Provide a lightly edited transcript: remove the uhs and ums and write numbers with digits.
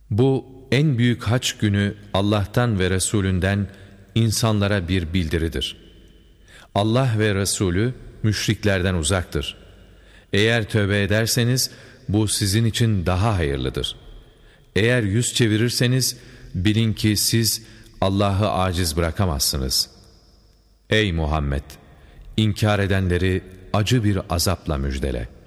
Bu en büyük hac günü Allah'tan ve Resulünden insanlara bir bildiridir. Allah ve Resulü müşriklerden uzaktır. Eğer tövbe ederseniz bu sizin için daha hayırlıdır. Eğer yüz çevirirseniz bilin ki siz Allah'ı aciz bırakamazsınız. Ey Muhammed! İnkar edenleri acı bir azapla müjdele.